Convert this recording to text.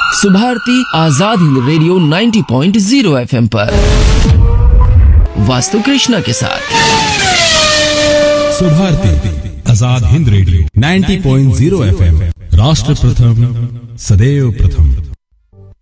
Subharti Azad Hind radio 90.0 FM पर वास्तु कृष्णा के साथ। सुभारती आजाद हिंद रेडियो 90.0 FM, राष्ट्र प्रथम सदैव प्रथम।